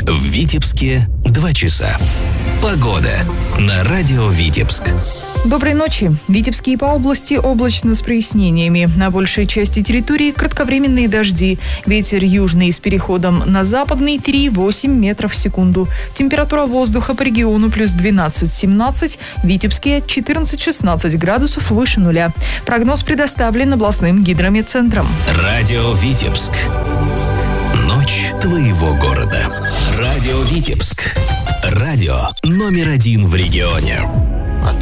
В Витебске 2 часа. Погода на радио Витебск. Доброй ночи. В Витебске и по области облачно с прояснениями. На большей части территории кратковременные дожди. Ветер южный с переходом на западный 3,8 метров в секунду. Температура воздуха по региону плюс 12-17. В Витебске 14-16 градусов выше нуля. Прогноз предоставлен областным гидрометцентром. Радио Витебск. Ночь твоего города. Радио Витебск. Радио номер 1 в регионе.